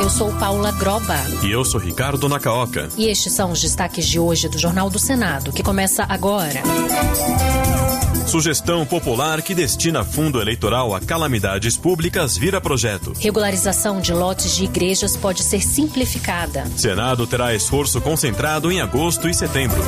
Eu sou Paula Groba. E eu sou Ricardo Nakaoka. E estes são os destaques de hoje do Jornal do Senado, que começa agora. Sugestão popular que destina fundo eleitoral a calamidades públicas vira projeto. Regularização de lotes de igrejas pode ser simplificada. Senado terá esforço concentrado em agosto e setembro.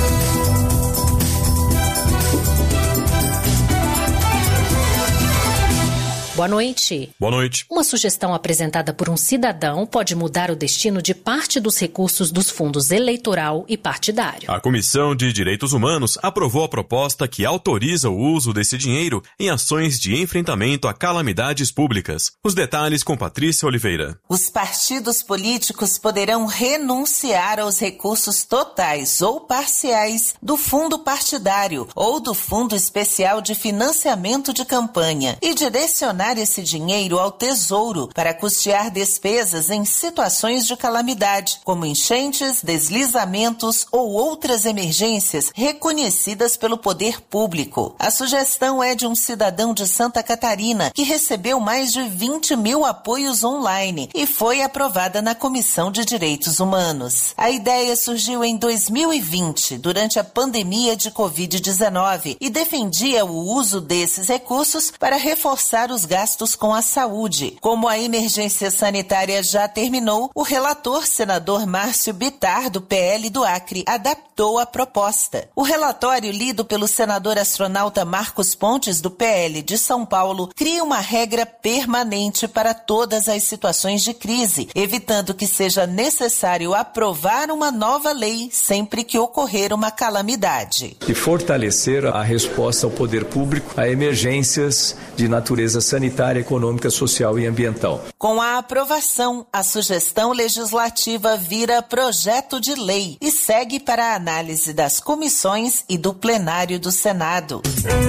Boa noite. Boa noite. Uma sugestão apresentada por um cidadão pode mudar o destino de parte dos recursos dos fundos eleitoral e partidário. A Comissão de Direitos Humanos aprovou a proposta que autoriza o uso desse dinheiro em ações de enfrentamento a calamidades públicas. Os detalhes com Patrícia Oliveira. Os partidos políticos poderão renunciar aos recursos totais ou parciais do fundo partidário ou do Fundo Especial de Financiamento de Campanha e direcionar esse dinheiro ao Tesouro para custear despesas em situações de calamidade, como enchentes, deslizamentos ou outras emergências reconhecidas pelo poder público. A sugestão é de um cidadão de Santa Catarina que recebeu mais de 20 mil apoios online e foi aprovada na Comissão de Direitos Humanos. A ideia surgiu em 2020, durante a pandemia de Covid-19, e defendia o uso desses recursos para reforçar os gastos com a saúde. Como a emergência sanitária já terminou, o relator, senador Márcio Bittar, do PL do Acre, adaptou a proposta. O relatório, lido pelo senador astronauta Marcos Pontes, do PL de São Paulo, cria uma regra permanente para todas as situações de crise, evitando que seja necessário aprovar uma nova lei sempre que ocorrer uma calamidade. E fortalecer a resposta ao poder público a emergências de natureza sanitária, econômica, social e ambiental. Com a aprovação, a sugestão legislativa vira projeto de lei e segue para a análise das comissões e do plenário do Senado.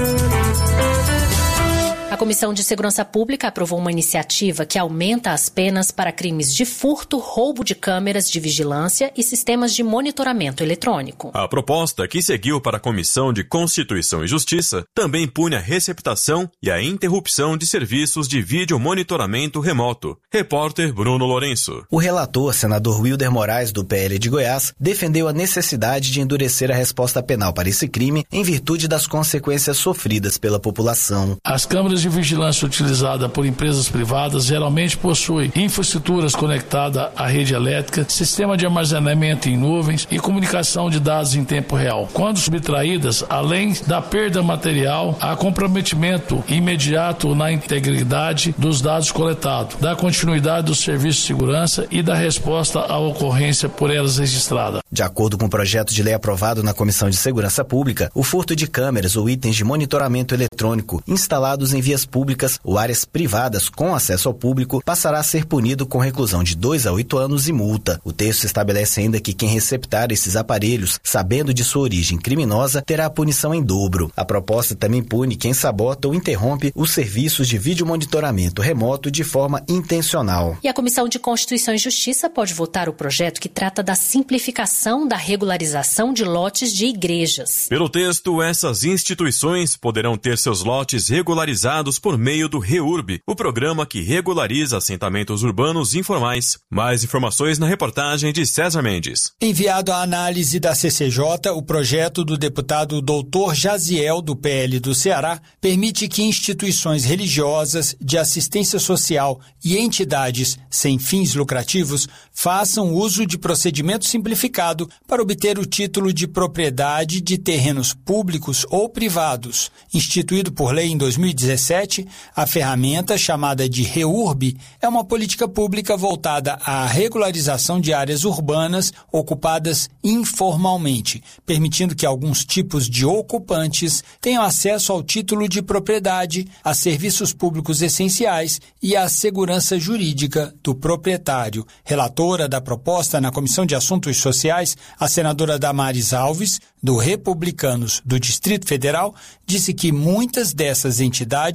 A Comissão de Segurança Pública aprovou uma iniciativa que aumenta as penas para crimes de furto, roubo de câmeras de vigilância e sistemas de monitoramento eletrônico. A proposta, que seguiu para a Comissão de Constituição e Justiça, também pune a receptação e a interrupção de serviços de vídeo monitoramento remoto. Repórter Bruno Lourenço. O relator, senador Wilder Moraes, do PL de Goiás, defendeu a necessidade de endurecer a resposta penal para esse crime em virtude das consequências sofridas pela população. As câmeras de vigilância utilizada por empresas privadas geralmente possuem infraestruturas conectadas à rede elétrica, sistema de armazenamento em nuvens e comunicação de dados em tempo real. Quando subtraídas, além da perda material, há comprometimento imediato na integridade dos dados coletados, da continuidade do serviço de segurança e da resposta à ocorrência por elas registrada. De acordo com o projeto de lei aprovado na Comissão de Segurança Pública, o furto de câmeras ou itens de monitoramento eletrônico instalados em vias públicas ou áreas privadas com acesso ao público passará a ser punido com reclusão de 2 a 8 anos e multa. O texto estabelece ainda que quem receptar esses aparelhos, sabendo de sua origem criminosa, terá a punição em dobro. A proposta também pune quem sabota ou interrompe os serviços de vídeo monitoramento remoto de forma intencional. E a Comissão de Constituição e Justiça pode votar o projeto que trata da simplificação da regularização de lotes de igrejas. Pelo texto, essas instituições poderão ter seus lotes regularizados por meio do REURB, o programa que regulariza assentamentos urbanos informais. Mais informações na reportagem de César Mendes. Enviado à análise da CCJ, o projeto do deputado Dr. Jaziel, do PL do Ceará, permite que instituições religiosas, de assistência social e entidades sem fins lucrativos façam uso de procedimento simplificado para obter o título de propriedade de terrenos públicos ou privados. Instituído por lei em 2017, a ferramenta, chamada de REURB, é uma política pública voltada à regularização de áreas urbanas ocupadas informalmente, permitindo que alguns tipos de ocupantes tenham acesso ao título de propriedade, a serviços públicos essenciais e à segurança jurídica do proprietário. Relatora da proposta na Comissão de Assuntos Sociais, a senadora Damares Alves, do Republicanos do Distrito Federal, disse que muitas dessas entidades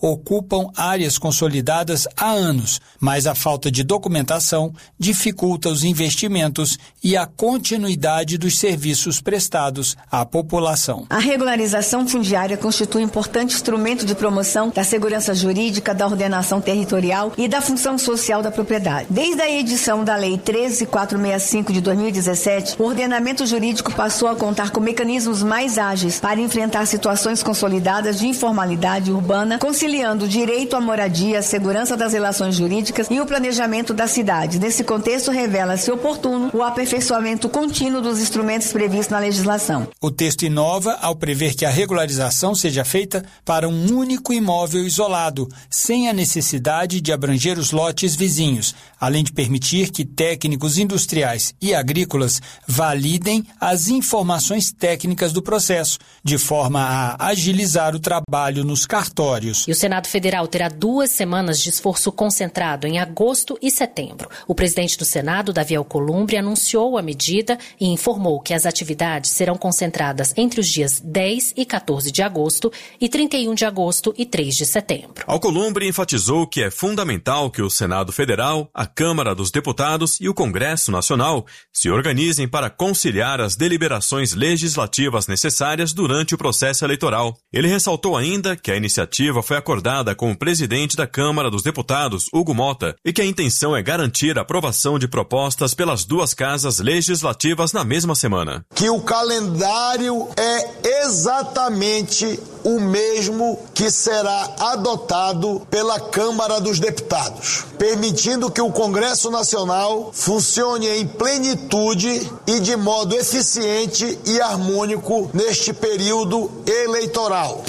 ocupam áreas consolidadas há anos, mas a falta de documentação dificulta os investimentos e a continuidade dos serviços prestados à população. A regularização fundiária constitui um importante instrumento de promoção da segurança jurídica, da ordenação territorial e da função social da propriedade. Desde a edição da Lei 13.465 de 2017, o ordenamento jurídico passou a contar com mecanismos mais ágeis para enfrentar situações consolidadas de informalidade urbana, conciliando o direito à moradia, a segurança das relações jurídicas e o planejamento da cidade. Nesse contexto, revela-se oportuno o aperfeiçoamento contínuo dos instrumentos previstos na legislação. O texto inova ao prever que a regularização seja feita para um único imóvel isolado, sem a necessidade de abranger os lotes vizinhos, além de permitir que técnicos industriais e agrícolas validem as informações técnicas do processo, de forma a agilizar o trabalho nos cartórios. E o Senado Federal terá 2 semanas de esforço concentrado em agosto e setembro. O presidente do Senado, Davi Alcolumbre, anunciou a medida e informou que as atividades serão concentradas entre os dias 10 e 14 de agosto e 31 de agosto e 3 de setembro. Alcolumbre enfatizou que é fundamental que o Senado Federal, a Câmara dos Deputados e o Congresso Nacional se organizem para conciliar as deliberações legislativas necessárias durante o processo eleitoral. Ele ressaltou ainda que a iniciativa foi acordada com o presidente da Câmara dos Deputados, Hugo Mota, e que a intenção é garantir a aprovação de propostas pelas 2 casas legislativas na mesma semana. Que o calendário é exatamente o mesmo que será adotado pela Câmara dos Deputados, permitindo que o Congresso Nacional funcione em plenitude e de modo eficiente e harmônico neste período eleitoral.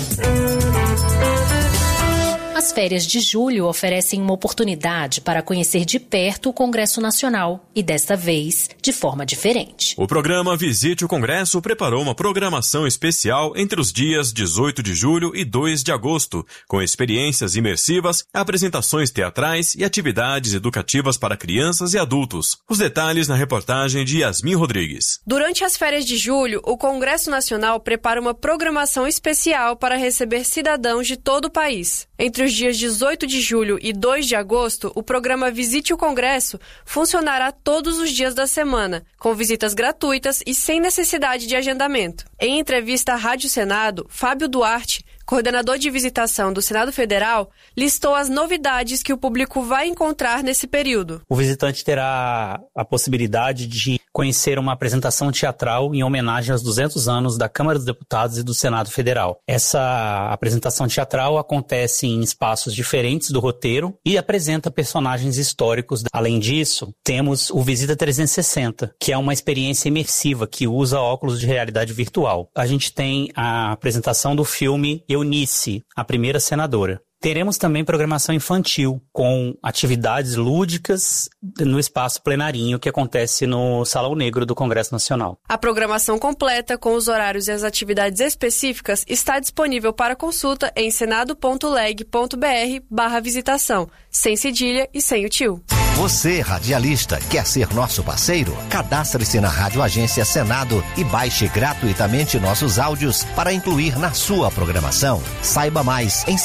As férias de julho oferecem uma oportunidade para conhecer de perto o Congresso Nacional e, desta vez, de forma diferente. O programa Visite o Congresso preparou uma programação especial entre os dias 18 de julho e 2 de agosto, com experiências imersivas, apresentações teatrais e atividades educativas para crianças e adultos. Os detalhes na reportagem de Yasmin Rodrigues. Durante as férias de julho, o Congresso Nacional prepara uma programação especial para receber cidadãos de todo o país. Entre os dias 18 de julho e 2 de agosto, o programa Visite o Congresso funcionará todos os dias da semana, com visitas gratuitas e sem necessidade de agendamento. Em entrevista à Rádio Senado, Fábio Duarte, coordenador de visitação do Senado Federal, listou as novidades que o público vai encontrar nesse período. O visitante terá a possibilidade de conhecer uma apresentação teatral em homenagem aos 200 anos da Câmara dos Deputados e do Senado Federal. Essa apresentação teatral acontece em espaços diferentes do roteiro e apresenta personagens históricos. Além disso, temos o Visita 360, que é uma experiência imersiva que usa óculos de realidade virtual. A gente tem a apresentação do filme Eunice, a primeira senadora. Teremos também programação infantil, com atividades lúdicas no espaço plenarinho que acontece no Salão Negro do Congresso Nacional. A programação completa, com os horários e as atividades específicas, está disponível para consulta em senado.leg.br/visitação, sem cedilha e sem o tio. Você, radialista, quer ser nosso parceiro? Cadastre-se na Rádio Agência Senado e baixe gratuitamente nossos áudios para incluir na sua programação. Saiba mais em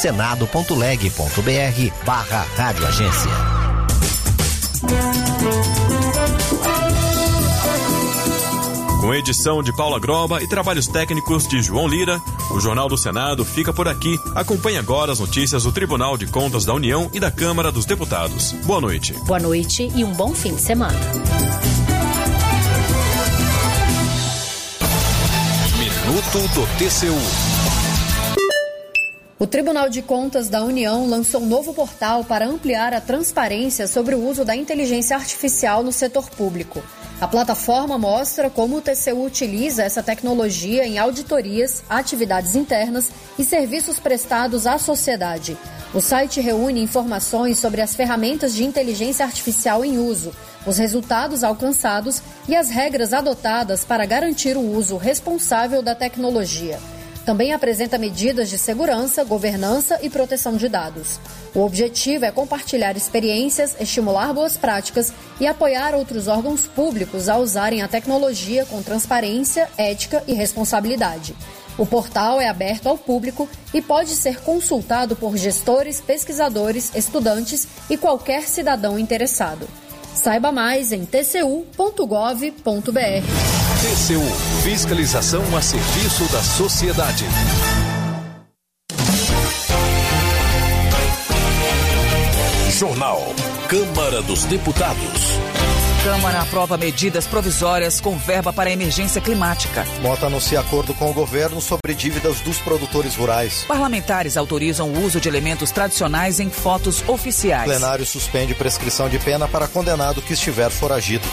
senado.leg.br/radioagência. Com edição de Paula Groba e trabalhos técnicos de João Lira, o Jornal do Senado fica por aqui. Acompanhe agora as notícias do Tribunal de Contas da União e da Câmara dos Deputados. Boa noite. Boa noite e um bom fim de semana. Minuto do TCU. O Tribunal de Contas da União lançou um novo portal para ampliar a transparência sobre o uso da inteligência artificial no setor público. A plataforma mostra como o TCU utiliza essa tecnologia em auditorias, atividades internas e serviços prestados à sociedade. O site reúne informações sobre as ferramentas de inteligência artificial em uso, os resultados alcançados e as regras adotadas para garantir o uso responsável da tecnologia. Também apresenta medidas de segurança, governança e proteção de dados. O objetivo é compartilhar experiências, estimular boas práticas e apoiar outros órgãos públicos a usarem a tecnologia com transparência, ética e responsabilidade. O portal é aberto ao público e pode ser consultado por gestores, pesquisadores, estudantes e qualquer cidadão interessado. Saiba mais em tcu.gov.br. TCU, fiscalização a serviço da sociedade. Jornal Câmara dos Deputados. Câmara aprova medidas provisórias com verba para a emergência climática. Mota anuncia acordo com o governo sobre dívidas dos produtores rurais. Parlamentares autorizam o uso de elementos tradicionais em fotos oficiais. Plenário suspende prescrição de pena para condenado que estiver foragido.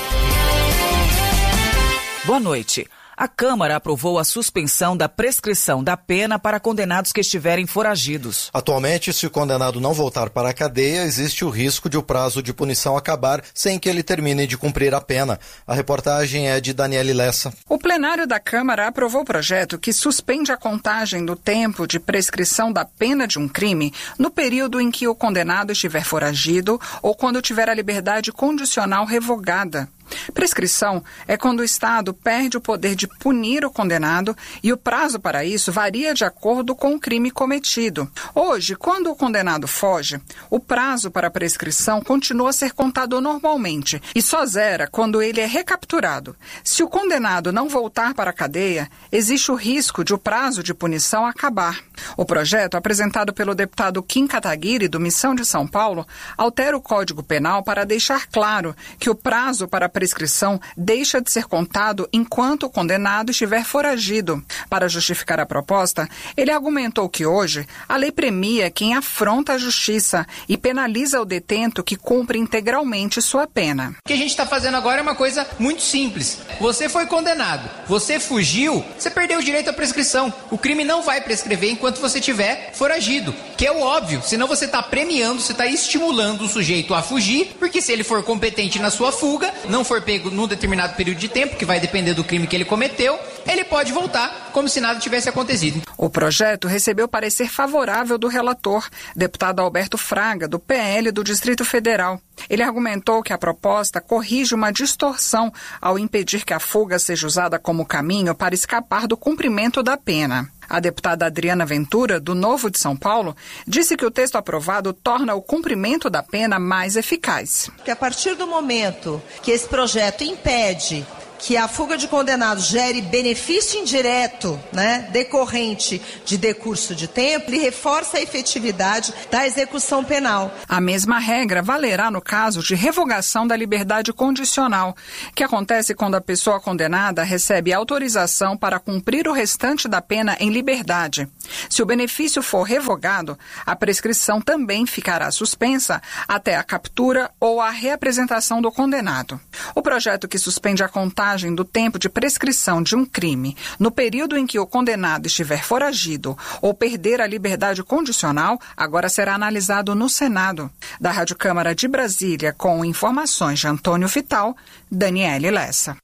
Boa noite. A Câmara aprovou a suspensão da prescrição da pena para condenados que estiverem foragidos. Atualmente, se o condenado não voltar para a cadeia, existe o risco de o prazo de punição acabar sem que ele termine de cumprir a pena. A reportagem é de Daniele Lessa. O plenário da Câmara aprovou o projeto que suspende a contagem do tempo de prescrição da pena de um crime no período em que o condenado estiver foragido ou quando tiver a liberdade condicional revogada. Prescrição é quando o Estado perde o poder de punir o condenado e o prazo para isso varia de acordo com o crime cometido. Hoje, quando o condenado foge, o prazo para a prescrição continua a ser contado normalmente e só zera quando ele é recapturado. Se o condenado não voltar para a cadeia, existe o risco de o prazo de punição acabar. O projeto, apresentado pelo deputado Kim Kataguiri, do Missão de São Paulo, altera o Código Penal para deixar claro que o prazo para a prescrição deixa de ser contado enquanto o condenado estiver foragido. Para justificar a proposta, ele argumentou que hoje a lei premia quem afronta a justiça e penaliza o detento que cumpre integralmente sua pena. O que a gente está fazendo agora é uma coisa muito simples. Você foi condenado, você fugiu, você perdeu o direito à prescrição. O crime não vai prescrever enquanto você estiver foragido, que é o óbvio, senão você está premiando, você está estimulando o sujeito a fugir, porque se ele for competente na sua fuga, não for pego num determinado período de tempo, que vai depender do crime que ele cometeu, ele pode voltar como se nada tivesse acontecido. O projeto recebeu parecer favorável do relator, deputado Alberto Fraga, do PL do Distrito Federal. Ele argumentou que a proposta corrige uma distorção ao impedir que a fuga seja usada como caminho para escapar do cumprimento da pena. A deputada Adriana Ventura, do Novo de São Paulo, disse que o texto aprovado torna o cumprimento da pena mais eficaz. Que a partir do momento que esse projeto impede que a fuga de condenados gere benefício indireto, decorrente de decurso de tempo, ele reforça a efetividade da execução penal. A mesma regra valerá no caso de revogação da liberdade condicional, que acontece quando a pessoa condenada recebe autorização para cumprir o restante da pena em liberdade. Se o benefício for revogado, a prescrição também ficará suspensa até a captura ou a reapresentação do condenado. O projeto que suspende a contagem do tempo de prescrição de um crime no período em que o condenado estiver foragido ou perder a liberdade condicional agora será analisado no Senado. Da Rádio Câmara de Brasília, com informações de Antônio Vital, Daniele Lessa.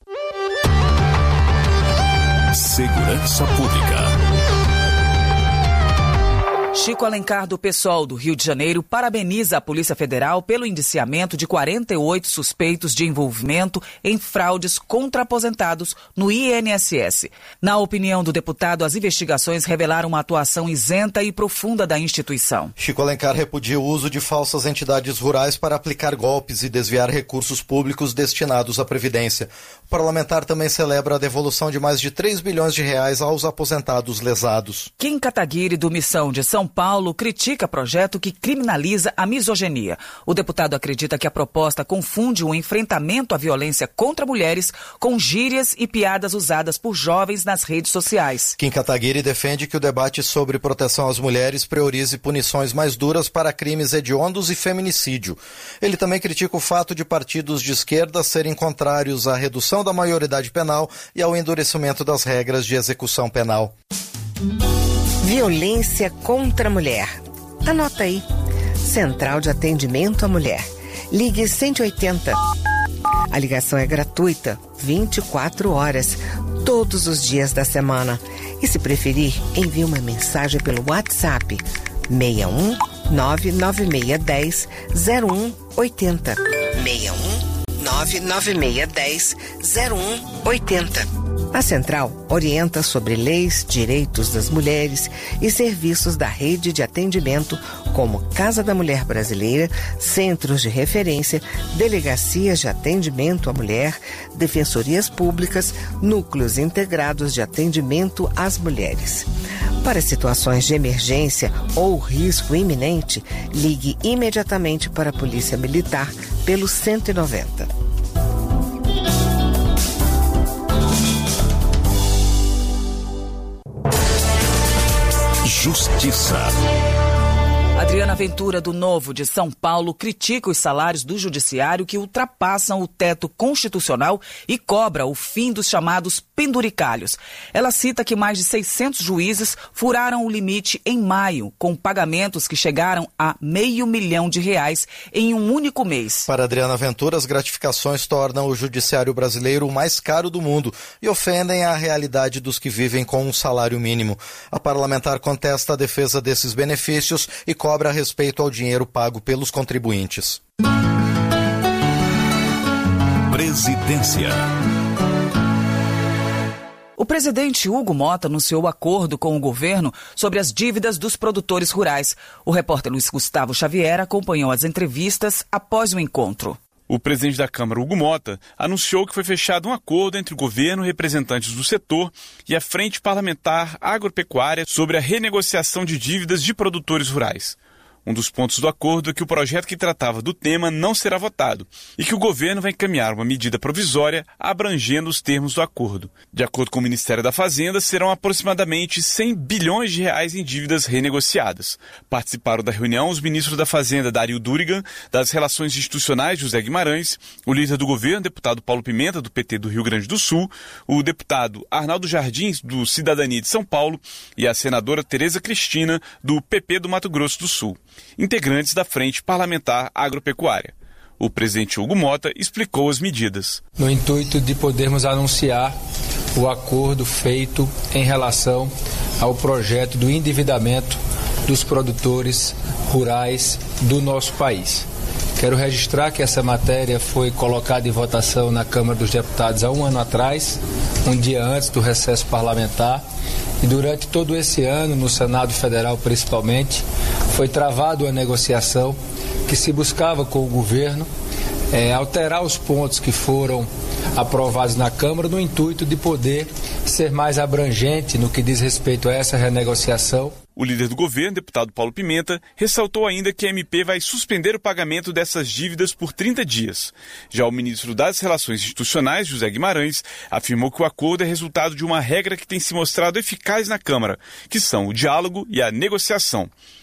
Segurança Pública. Chico Alencar, do PSOL do Rio de Janeiro, parabeniza a Polícia Federal pelo indiciamento de 48 suspeitos de envolvimento em fraudes contra aposentados no INSS. Na opinião do deputado, as investigações revelaram uma atuação isenta e profunda da instituição. Chico Alencar repudia o uso de falsas entidades rurais para aplicar golpes e desviar recursos públicos destinados à Previdência. O parlamentar também celebra a devolução de mais de 3 bilhões de reais aos aposentados lesados. Kim Kataguiri, do Missão de São Paulo, critica projeto que criminaliza a misoginia. O deputado acredita que a proposta confunde o enfrentamento à violência contra mulheres com gírias e piadas usadas por jovens nas redes sociais. Kim Kataguiri defende que o debate sobre proteção às mulheres priorize punições mais duras para crimes hediondos e feminicídio. Ele também critica o fato de partidos de esquerda serem contrários à redução da maioridade penal e ao endurecimento das regras de execução penal. Violência contra a mulher. Anota aí. Central de Atendimento à Mulher. Ligue 180. A ligação é gratuita, 24 horas, todos os dias da semana. E se preferir, envie uma mensagem pelo WhatsApp 61 99610 0180. 61 99610 0180. A Central orienta sobre leis, direitos das mulheres e serviços da rede de atendimento como Casa da Mulher Brasileira, centros de referência, delegacias de atendimento à mulher, defensorias públicas, núcleos integrados de atendimento às mulheres. Para situações de emergência ou risco iminente, ligue imediatamente para a Polícia Militar pelo 190. Justiça. Adriana Ventura, do Novo de São Paulo, critica os salários do judiciário que ultrapassam o teto constitucional e cobra o fim dos chamados penduricalhos. Ela cita que mais de 600 juízes furaram o limite em maio, com pagamentos que chegaram a R$500 milhão em um único mês. Para Adriana Ventura, as gratificações tornam o judiciário brasileiro o mais caro do mundo e ofendem a realidade dos que vivem com um salário mínimo. A parlamentar contesta a defesa desses benefícios e cobra a respeito ao dinheiro pago pelos contribuintes. Presidência. O presidente Hugo Motta anunciou acordo com o governo sobre as dívidas dos produtores rurais. O repórter Luiz Gustavo Xavier acompanhou as entrevistas após o encontro. O presidente da Câmara, Hugo Motta, anunciou que foi fechado um acordo entre o governo, representantes do setor e a Frente Parlamentar Agropecuária sobre a renegociação de dívidas de produtores rurais. Um dos pontos do acordo é que o projeto que tratava do tema não será votado e que o governo vai encaminhar uma medida provisória abrangendo os termos do acordo. De acordo com o Ministério da Fazenda, serão aproximadamente R$100 bilhões em dívidas renegociadas. Participaram da reunião os ministros da Fazenda, Dario Durigan, das Relações Institucionais, José Guimarães, o líder do governo, deputado Paulo Pimenta, do PT do Rio Grande do Sul, o deputado Arnaldo Jardins, do Cidadania de São Paulo, e a senadora Tereza Cristina, do PP do Mato Grosso do Sul, integrantes da Frente Parlamentar Agropecuária. O presidente Hugo Motta explicou as medidas. No intuito de podermos anunciar o acordo feito em relação ao projeto do endividamento dos produtores rurais do nosso país. Quero registrar que essa matéria foi colocada em votação na Câmara dos Deputados há um ano atrás, um dia antes do recesso parlamentar, e durante todo esse ano, no Senado Federal principalmente, foi travada uma negociação que se buscava com o governo alterar os pontos que foram aprovados na Câmara no intuito de poder ser mais abrangente no que diz respeito a essa renegociação. O líder do governo, deputado Paulo Pimenta, ressaltou ainda que a MP vai suspender o pagamento dessas dívidas por 30 dias. Já o ministro das Relações Institucionais, José Guimarães, afirmou que o acordo é resultado de uma regra que tem se mostrado eficaz na Câmara, que são o diálogo e a negociação.